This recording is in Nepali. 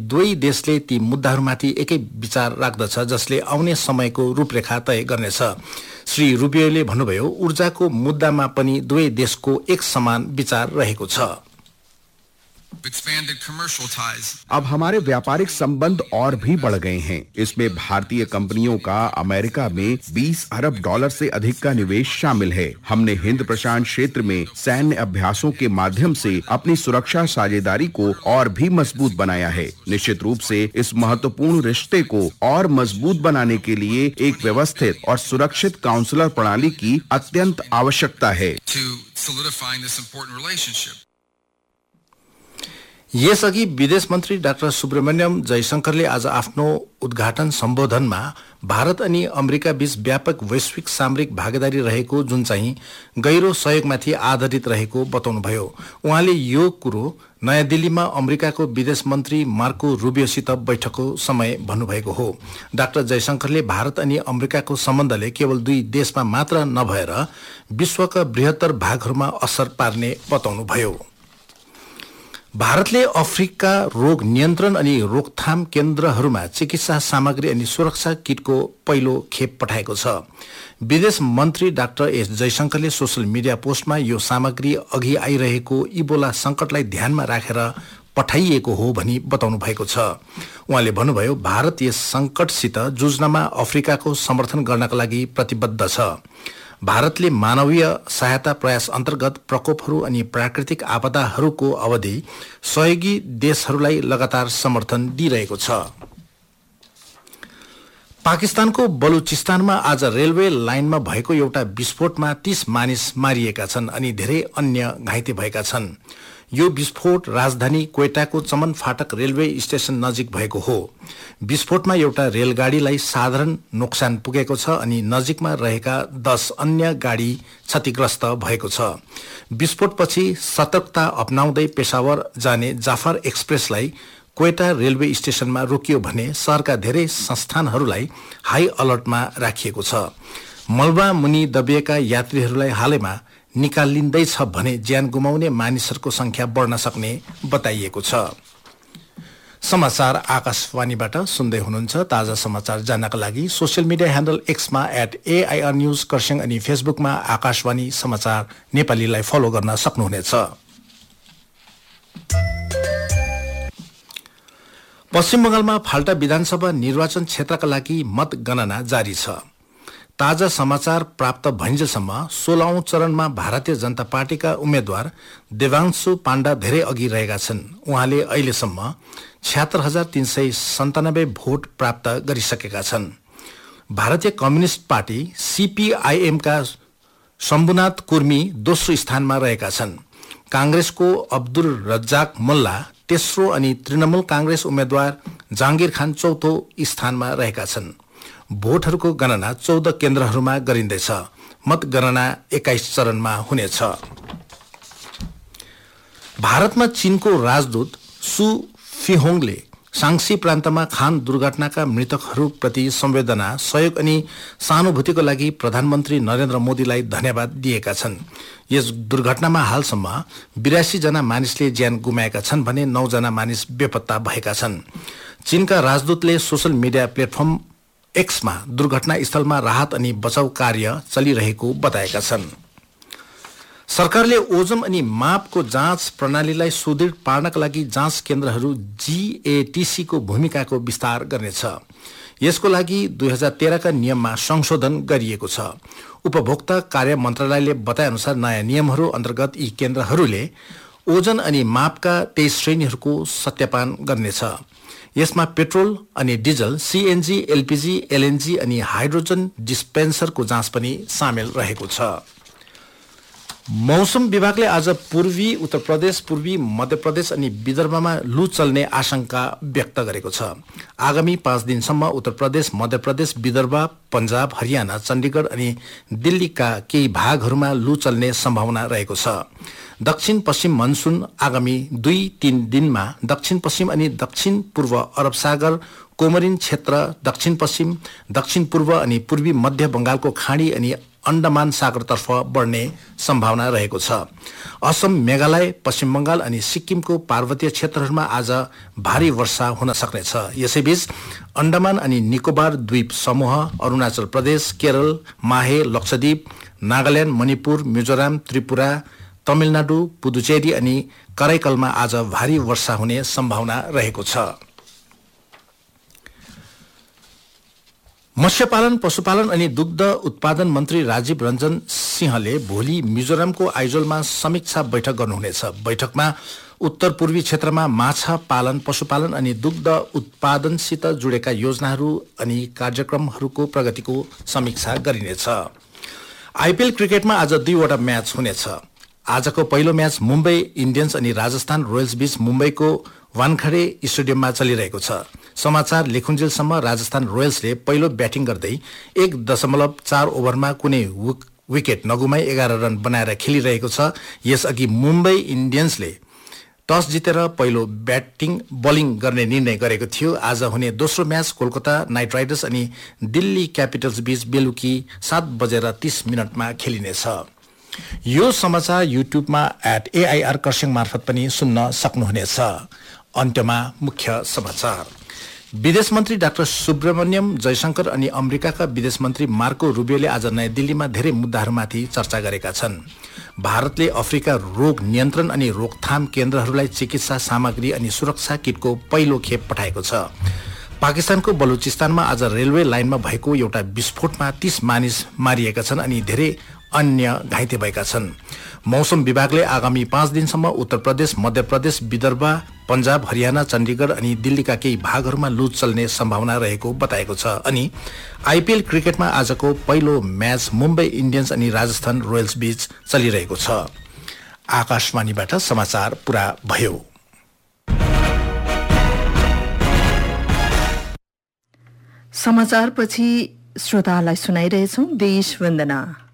दुवै देशले ती मुद्दाहरूमाथि एकै विचार राख्दछ जसले आउने समयको रूपरेखा तय गर्नेछ। श्री रुबियोले भन्नुभयो, ऊर्जाको मुद्दामा पनि दुवै देशको एक समान विचार रहेको छ। अब हमारे व्यापारिक संबंध और भी बढ़ गए हैं। इसमें भारतीय कंपनियों का अमेरिका में $20 अरब से अधिक का निवेश शामिल है। हमने हिंद प्रशांत क्षेत्र में सैन्य अभ्यासों के माध्यम से अपनी सुरक्षा साझेदारी को और भी मजबूत बनाया है। निश्चित रूप से इस महत्वपूर्ण रिश्ते को और मजबूत बनाने के लिए एक व्यवस्थित और सुरक्षित काउंसलर प्रणाली की अत्यंत आवश्यकता है। यसअघि विदेश मन्त्री डाक्टर सुब्रमण्यम जयशंकरले आज आफ्नो उद्घाटन सम्बोधनमा भारत अनि अमेरिका बीच व्यापक वैश्विक सामरिक भागीदारी रहेको जुन चाहिँ गहिरो सहयोगमाथि आधारित रहेको बताउनुभयो। उहाँले यो कुरो नयाँ दिल्लीमा अमेरिकाको विदेश मन्त्री मार्को रुबियोसित बैठकको समय भन्नुभएको हो। डाक्टर जयशंकरले भारत अनि अमेरिकाको सम्बन्धले केवल दुई देशमा मात्र नभएर विश्वका बृहत्तर भागहरूमा असर पार्ने बताउनुभयो। भारतले अफ्रिका रोग नियन्त्रण अनि रोकथाम केन्द्रहरूमा चिकित्सा सामग्री अनि सुरक्षा किटको पहिलो खेप पठाएको छ। विदेश मन्त्री डाक्टर एस जयशंकरले सोशल मिडिया पोस्टमा यो सामग्री अघि आइरहेको इबोला संकटलाई ध्यानमा राखेर पठाइएको हो भनी बताउनु भएको छ। उहाँले भन्नुभयो, भारत यस संकटसित जुझ्नमा अफ्रिकाको समर्थन गर्नका लागि प्रतिबद्ध छ। भारतले मानवीय सहायता प्रयास अन्तर्गत प्रकोपहरू अनि प्राकृतिक आपदाहरूको अवधि सहयोगी देशहरूलाई लगातार समर्थन दिइरहेको छ। पाकिस्तानको बलुचिस्तानमा आज रेलवे लाइनमा भएको एउटा विस्फोटमा 30 मानिस मारिएका छन् अनि धेरै अन्य घाइते भएका छन्। यो विस्फोट राजधानी क्वेटाको चमन फाटक रेलवे स्टेशन नजिक भएको हो। विस्फोटमा एउटा रेलगाडीलाई साधारण नोक्सान पुगेको छ अनि नजिकमा रहेका 10 अन्य गाडी क्षतिग्रस्त भएको छ। विस्फोटपछि सतर्कता अपनाउँदै पेशावर जाने जाफर एक्सप्रेसलाई क्वेटा रेलवे स्टेशनमा रोकियो भने शहरका धेरै संस्थानहरूलाई हाई अलर्टमा राखिएको छ। मलबा मुनि दबिएका यात्रीहरूलाई हालैमा निकालिँदैछ भने ज्यान गुमाउने मानिसहरूको संख्या बढ्न सक्ने बताइएको छ। समाचार आकाशवाणीबाट सुन्दै हुनुहुन्छ। ताजा समाचार जान्नका लागि social media handle एक्समा @AIR news Kurseong अनि फेसबुकमा आकाशवाणी समाचार नेपालीलाई फलो गर्न सक्नुहुनेछ। पश्चिम बंगालमा फाल्टा विधानसभा निर्वाचन क्षेत्रका लागि मतगणना जारी छ। ताजा समाचार प्राप्त भइन्जेलसम्म 16औं चरणमा भारतीय जनता पार्टीका उम्मेद्वार देवांशु पाण्डा धेरै अघि रहेका छन्। उहाँले अहिलेसम्म 76,397 भोट प्राप्त गरिसकेका छन्। भारतीय कम्युनिस्ट पार्टी CPIM का शम्भुनाथ कुर्मी दोस्रो स्थानमा रहेका छन्। कांग्रेसको अब्दुल रज्जाक मोल्ला तेस्रो अनि तृणमूल कांग्रेस उम्मेद्वार जहांगीर खान चौथो स्थानमा रहेका छन्। भोटहरूको गणना 14 केन्द्रहरूमा गरिँदैछ। मतगणना 21 चरणमा हुनेछ। भारतमा चीनको राजदूत सु फिहोङले सांक्सी प्रान्तमा खान दुर्घटनाका मृतकहरूप्रति संवेदना, सहयोग अनि सहानुभूतिको लागि प्रधानमन्त्री नरेन्द्र मोदीलाई धन्यवाद दिएका छन्। यस दुर्घटनामा हालसम्म 82 जना मानिसले ज्यान गुमाएका छन् भने 9 जना मानिस बेपत्ता भएका छन्। चीनका राजदूतले सोशल मिडिया प्लेटफर्म एक्समा दुर्घटना स्थलमा राहत अनि बचाउ कार्य चलिरहेको बताएका छन्। सरकारले ओजन अनि मापको जाँच प्रणालीलाई सुदृढ पार्नका लागि जाँच केन्द्रहरू GATC को भूमिकाको विस्तार गर्नेछ। यसको लागि 2013 का नियममा संशोधन गरिएको छ। उपभोक्ता कार्य मन्त्रालयले बताए अनुसार नयाँ नियमहरू अन्तर्गत यी केन्द्रहरूले ओजन अनि मापका 23 श्रेणीहरूको सत्यापन गर्नेछ। यसमा पेट्रोल अनि डिजल, CNG, LPG, LNG अनि हाइड्रोजन डिस्पेन्सरको जाँच पनि सामेल रहेको छ। मौसम विभागले आज पूर्वी उत्तर प्रदेश, पूर्वी मध्य प्रदेश अनि विदर्भमा लू चल्ने आशंका व्यक्त गरेको छ। आगामी 5 दिनसम्म उत्तर प्रदेश, मध्य प्रदेश, विदर्भ, पंजाब, हरियाणा, चण्डीगढ अनि दिल्लीका केही भागहरूमा लू चल्ने सम्भावना रहेको छ। दक्षिण पश्चिम मनसुन आगामी 2-3 दिनमा दक्षिण पश्चिम अनि दक्षिण पूर्व अरब सागर, कोमरिन क्षेत्र, दक्षिण पश्चिम, दक्षिण पूर्व अनि पूर्वी मध्य बंगालको खाडी अनि अण्डमान सागरतर्फ बढ्ने सम्भावना रहेको छ। असम, मेघालय, पश्चिम बंगाल अनि सिक्किमको पार्वतीय क्षेत्रहरूमा आज भारी वर्षा हुन सक्नेछ। यसैबीच अण्डमान अनि निकोबार द्वीप समूह, अरूणाचल प्रदेश, केरल, माहे, लक्षद्वीप, नागाल्याण्ड, मणिपुर, मिजोराम, त्रिपुरा, तमिलनाडु, पुदुचेरी अनि कराइकलमा आज भारी वर्षा हुने सम्भावना रहेको छ। मत्स्यपालन, पशुपालन अनि दुग्ध उत्पादन मन्त्री राजीव रञ्जन सिंहले भोलि मिजोरामको आइजोलमा समीक्षा बैठक गर्नुहुनेछ। बैठकमा उत्तर पूर्वी क्षेत्रमा माछा पालन, पशुपालन अनि दुग्ध उत्पादनसित जुडेका योजनाहरू अनि कार्यक्रमहरूको प्रगतिको समीक्षा गरिनेछ। आईपीएल क्रिकेटमा आज 2वटा म्याच हुनेछ। आजको पहिलो म्याच मुम्बई इन्डियन्स अनि राजस्थान रोयल्स बीच मुम्बईको वानखेडे स्टेडियममा चलिरहेको छ। समाचार लेखुन्जेलसम्म राजस्थान रोयल्सले पहिलो ब्याटिङ गर्दै 1.4 ओभरमा कुनै विकेट नगुमाई 11 रन बनाएर खेलिरहेको छ। यसअघि मुम्बई इन्डियन्सले टस जितेर पहिलो बलिङ गर्ने निर्णय गरेको थियो। आज हुने दोस्रो म्याच कोलकाता नाइट राइडर्स अनि दिल्ली क्यापिटल्स बीच बेलुकी 7:30 खेलिनेछ। यो समाचार युट्युबमा @AIR कर्सियङ मार्फत पनि सुन्न सक्नुहुनेछ। अन्त्यमा मुख्य समाचार। विदेश मन्त्री डाक्टर सुब्रमण्यम जयशंकर अनि अमेरिकाका विदेश मन्त्री मार्को रुबियोले आज नयाँ दिल्लीमा धेरै मुद्दाहरूमाथि चर्चा गरेका छन्। भारतले अफ्रिका रोग नियन्त्रण अनि रोकथाम केन्द्रहरूलाई चिकित्सा सामग्री अनि सुरक्षा किटको पहिलो खेप पठाएको छ। पाकिस्तानको बलुचिस्तानमा आज रेलवे लाइनमा भएको एउटा विस्फोटमा 30 मानिस मारिएका छन् अनि धेरै अन्य घाइते भएका छन्। मौसम विभागले आगामी 5 दिनसम्म उत्तर प्रदेश, मध्य प्रदेश, विदर्भ, पंजाब, हरियाणा, चण्डीगढ अनि दिल्लीका केही भागहरूमा लू चल्ने सम्भावना रहेको बताएको छ। अनि आईपीएल क्रिकेटमा आजको पहिलो म्याच मुम्बई इन्डियन्स अनि राजस्थान रोयल्स बीच चलिरहेको छ। आकाशवाणीबाट समाचार पूरा भयो। समाचारपछि श्रोतालाई सुनाइरहेछौं देश वन्दना।